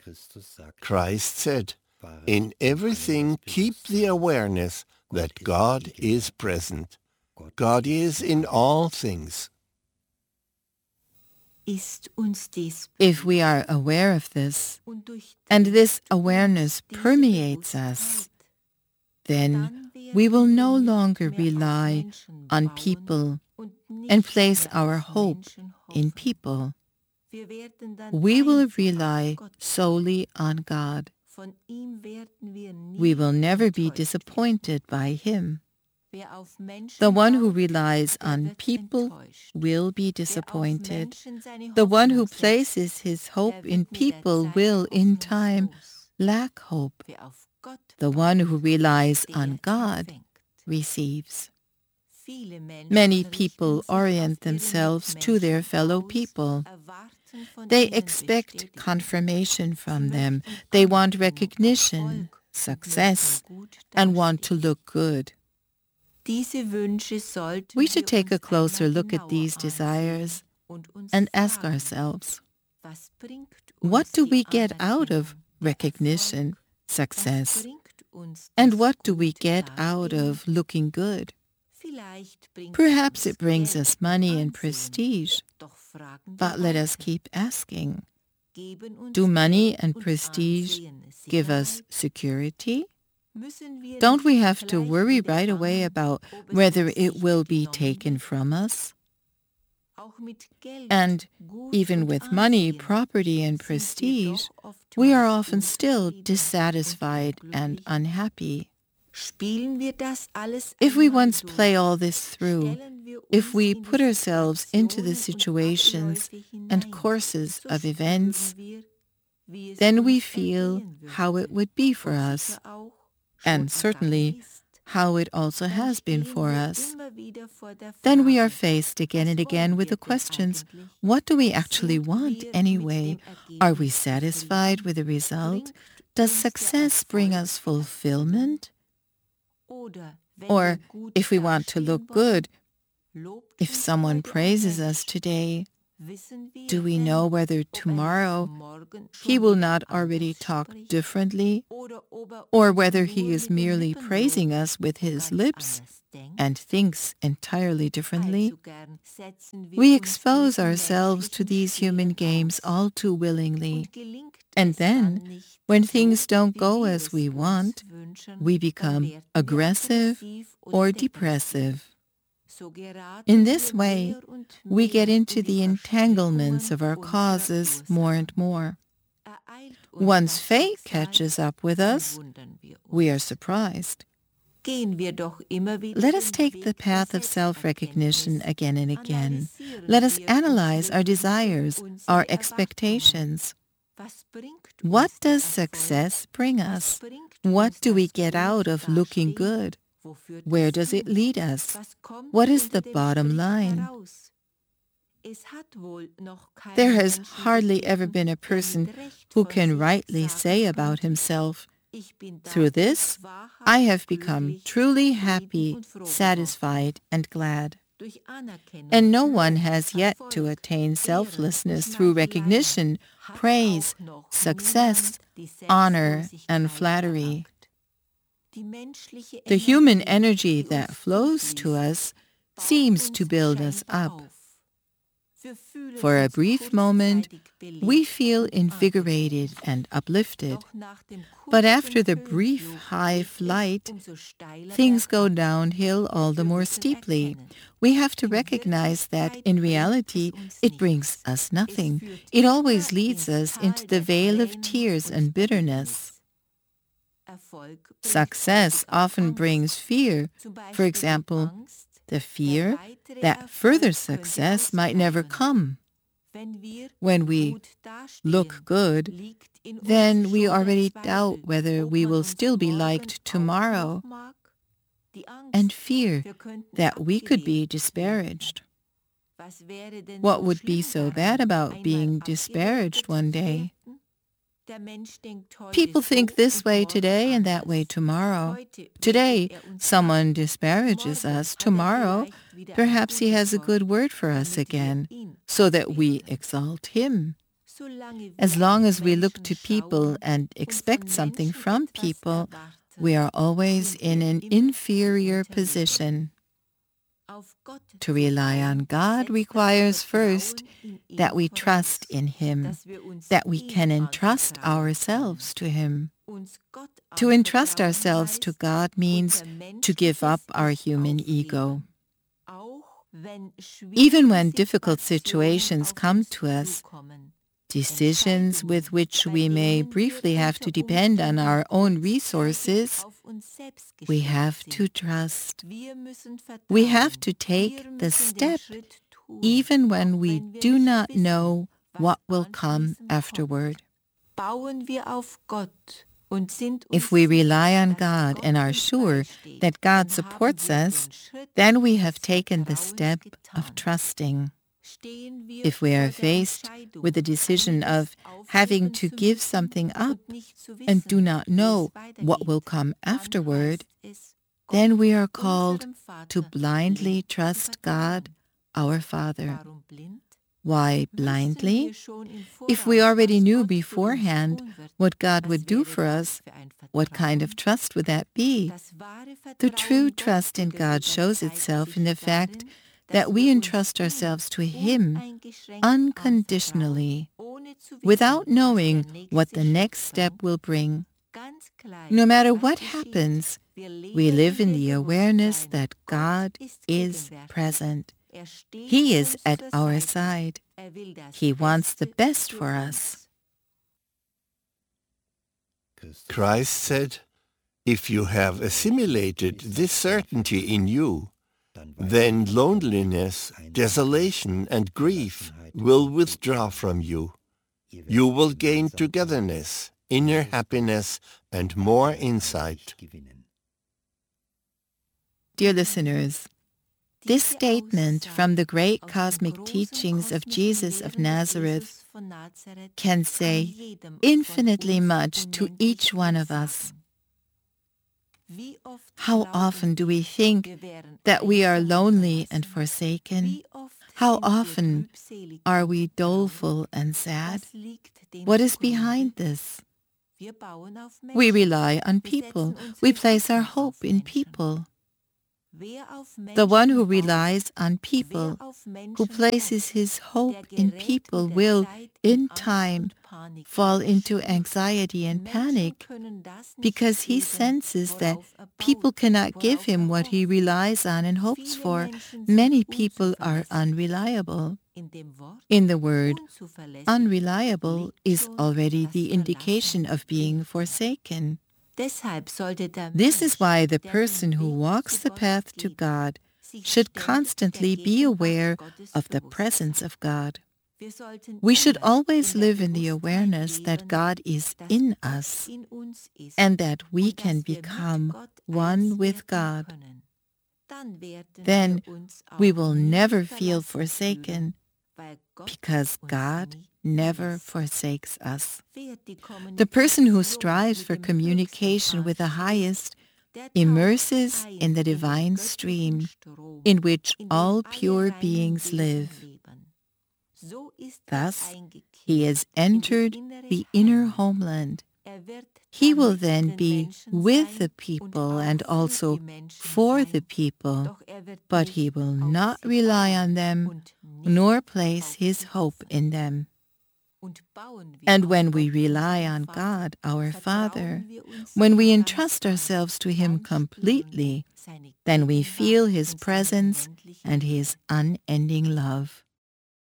Christ said, "In everything keep the awareness that God is present. God is in all things." If we are aware of this, and this awareness permeates us, then we will no longer rely on people and place our hope in people. We will rely solely on God. We will never be disappointed by Him. The one who relies on people will be disappointed. The one who places his hope in people will, in time, lack hope. The one who relies on God receives. Many people orient themselves to their fellow people. They expect confirmation from them. They want recognition, success, and want to look good. We should take a closer look at these desires and ask ourselves, what do we get out of recognition, success, and what do we get out of looking good? Perhaps it brings us money and prestige, but let us keep asking, do money and prestige give us security? Don't we have to worry right away about whether it will be taken from us? And even with money, property, and prestige, we are often still dissatisfied and unhappy. If we once play all this through, if we put ourselves into the situations and courses of events, then we feel how it would be for us, and certainly how it also has been for us. Then we are faced again and again with the questions, what do we actually want anyway? Are we satisfied with the result? Does success bring us fulfillment? Or if we want to look good, if someone praises us today, do we know whether tomorrow he will not already talk differently, or whether he is merely praising us with his lips and thinks entirely differently? We expose ourselves to these human games all too willingly, and then, when things don't go as we want, we become aggressive or depressive. In this way, we get into the entanglements of our causes more and more. Once fate catches up with us, we are surprised. Let us take the path of self-recognition again and again. Let us analyze our desires, our expectations. What does success bring us? What do we get out of looking good? Where does it lead us? What is the bottom line? There has hardly ever been a person who can rightly say about himself, "Through this, I have become truly happy, satisfied, and glad." And no one has yet to attain selflessness through recognition, praise, success, honor, and flattery. The human energy that flows to us seems to build us up. For a brief moment, we feel invigorated and uplifted. But after the brief high flight, things go downhill all the more steeply. We have to recognize that, in reality, it brings us nothing. It always leads us into the vale of tears and bitterness. Success often brings fear. For example, the fear that further success might never come. When we look good, then we already doubt whether we will still be liked tomorrow, and fear that we could be disparaged. What would be so bad about being disparaged one day? People think this way today and that way tomorrow. Today, someone disparages us. Tomorrow, perhaps he has a good word for us again, so that we exalt him. As long as we look to people and expect something from people, we are always in an inferior position. To rely on God requires first that we trust in Him, that we can entrust ourselves to Him. To entrust ourselves to God means to give up our human ego. Even when difficult situations come to us, decisions with which we may briefly have to depend on our own resources, we have to trust. We have to take the step even when we do not know what will come afterward. If we rely on God and are sure that God supports us, then we have taken the step of trusting. If we are faced with the decision of having to give something up and do not know what will come afterward, then we are called to blindly trust God, our Father. Why blindly? If we already knew beforehand what God would do for us, what kind of trust would that be? The true trust in God shows itself in the fact that we entrust ourselves to Him unconditionally, without knowing what the next step will bring. No matter what happens, we live in the awareness that God is present. He is at our side. He wants the best for us. Christ said, "If you have assimilated this certainty in you, then loneliness, desolation, and grief will withdraw from you. You will gain togetherness, inner happiness, and more insight." Dear listeners, this statement from the great cosmic teachings of Jesus of Nazareth can say infinitely much to each one of us. How often do we think that we are lonely and forsaken? How often are we doleful and sad? What is behind this? We rely on people. We place our hope in people. The one who relies on people, who places his hope in people, will, in time, fall into anxiety and panic because he senses that people cannot give him what he relies on and hopes for. Many people are unreliable. In the word unreliable is already the indication of being forsaken. This is why the person who walks the path to God should constantly be aware of the presence of God. We should always live in the awareness that God is in us and that we can become one with God. Then we will never feel forsaken because God never forsakes us. The person who strives for communication with the highest immerses in the divine stream in which all pure beings live. Thus, he has entered the inner homeland. He will then be with the people and also for the people, but he will not rely on them nor place his hope in them. And when we rely on God, our Father, when we entrust ourselves to Him completely, then we feel His presence and His unending love.